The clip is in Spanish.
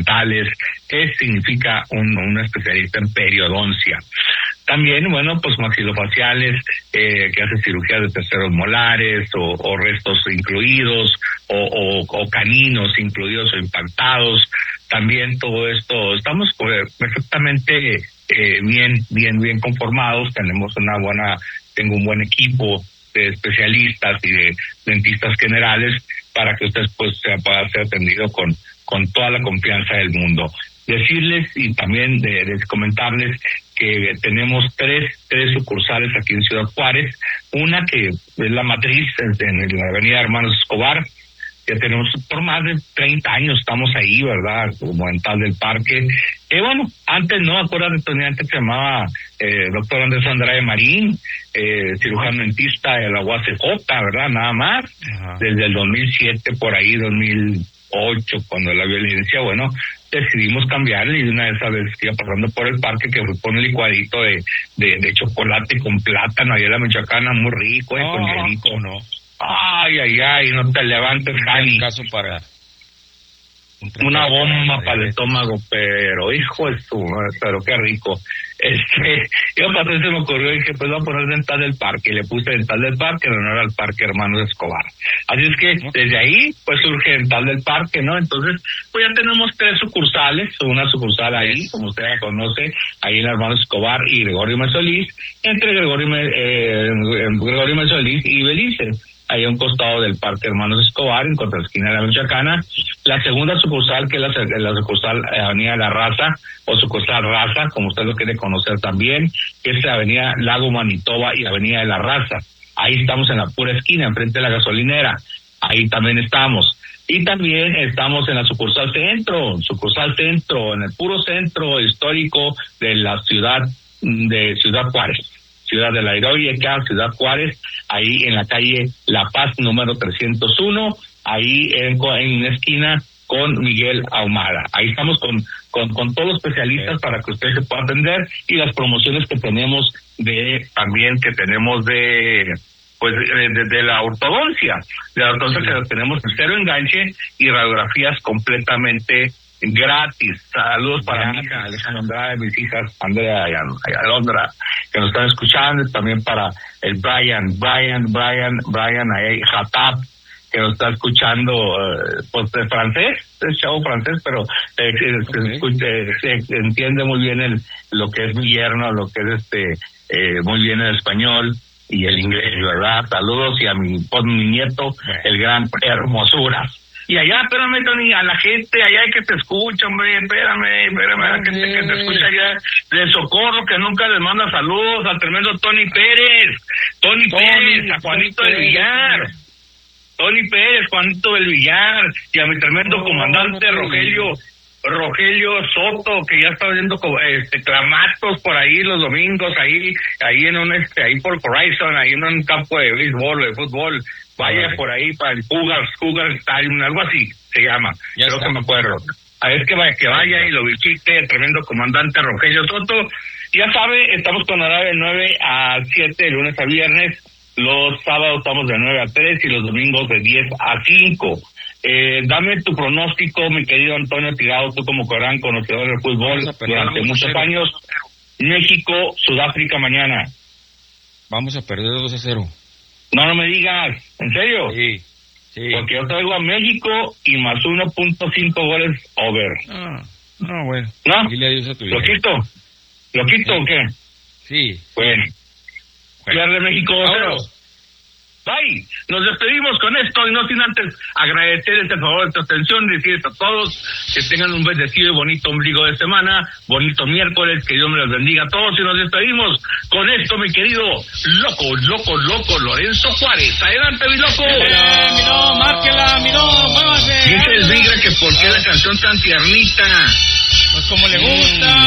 dentales, que significa un especialista en periodoncia. También, bueno, pues maxilofaciales, que hace cirugías de terceros molares o restos incluidos o caninos incluidos o impactados. También todo esto, estamos perfectamente bien conformados. Tengo un buen equipo de especialistas y de dentistas generales para que usted pues pueda ser atendido con toda la confianza del mundo. Decirles y también de comentarles que tenemos tres sucursales aquí en Ciudad Juárez, una que es la matriz en la avenida Hermanos Escobar, que tenemos por más de 30 años, estamos ahí, ¿verdad?, como en Tal del Parque. Bueno, antes no, acuérdate, antes se llamaba doctor Andrés Andrade Marín, cirujano dentista de la UACJ, ¿verdad?, nada más. Ajá. Desde el 2007, por ahí, 2008, cuando la violencia, bueno, decidimos cambiarle y una de esas veces que iba pasando por el parque que pone un licuadito de chocolate con plátano, ahí en la Michoacana, muy rico, con hielito, ¿no? Ay, no te levantes, Jani. Caso para una bomba para el estómago, pero hijo de su madre, pero qué rico. Yo pasé, se me ocurrió y dije, pues voy a poner Dental del Parque, y le puse Dental del Parque en honor al Parque Hermanos Escobar. Así es que desde ahí pues surge Dental del Parque, ¿no? Entonces pues ya tenemos 3 sucursales, una sucursal ahí, como usted ya conoce, ahí en Hermanos Escobar y Gregorio Mesolís, entre Gregorio Mesolís y Belice, ahí a un costado del Parque Hermanos Escobar, en contra la esquina de la Michoacana. La segunda sucursal, que es la sucursal Avenida La Raza, o sucursal Raza, como usted lo quiere conocer también, que es la Avenida Lago Manitoba y Avenida de La Raza. Ahí estamos en la pura esquina, enfrente de la gasolinera. Ahí también estamos. Y también estamos en la sucursal centro, en el puro centro histórico de la ciudad de Ciudad Juárez. Ciudad de la Heroica, Ciudad Juárez, ahí en la calle La Paz número 301, ahí en una esquina con Miguel Ahumada. Ahí estamos con todos los especialistas para que usted se pueda atender y las promociones que tenemos de la ortodoncia. De la ortodoncia que tenemos en cero enganche y radiografías completamente gratis. Saludos para mi hija Alejandra, mis hijas Andrea y Alondra, que nos están escuchando, y también para el Brian Hatab, que nos está escuchando, pues de francés, es chavo francés, pero se entiende muy bien lo que es mi yerno, lo que es muy bien el español y el inglés, ¿verdad? Saludos, y a mi nieto, el gran Hermosura. Y allá, espérame, Tony, a la gente allá que te escucha, hombre, espérame, a la gente que te escucha allá de Socorro, que nunca les manda saludos, al tremendo Tony Pérez, a Juanito del Villar, y a mi tremendo comandante Rogelio Soto, que ya está viendo clamatos por ahí los domingos, ahí en ahí por Horizon, ahí en un campo de béisbol, de fútbol. Vaya por ahí para el Cougar Stadium, algo así se llama. Creo que me acuerdo. A ver que vaya y lo visite, el tremendo comandante Rogelio Soto. Ya sabe, estamos con horario de 9 a 7, de lunes a viernes. Los sábados estamos de 9 a 3 y los domingos de 10 a 5. Dame tu pronóstico, mi querido Antonio Tirado, tú como gran conocedor del fútbol durante muchos años. México, Sudáfrica mañana. Vamos a perder 2-0. No me digas, ¿en serio? Sí. Porque yo traigo a México y más 1.5 goles over. No, bueno. ¿No? Dile adiós a tu ¿Lo quito o qué? Sí. Bueno. Pierde México 2-0. Bye. Nos despedimos con esto y no sin antes agradecerles el favor de tu atención, decirles a todos que tengan un bendecido y bonito ombligo de semana, bonito miércoles, que Dios me los bendiga a todos y nos despedimos con esto, mi querido loco Lorenzo Juárez. Adelante, mi loco. Miró, márquela, muévase. Dice el Vigra que por qué la canción tan tiernita. Pues como le gusta.